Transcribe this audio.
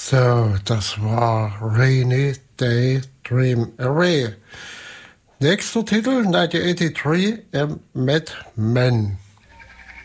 So, das war Rainy Day Dream Away. Nächster Titel, 1983, Mad Men.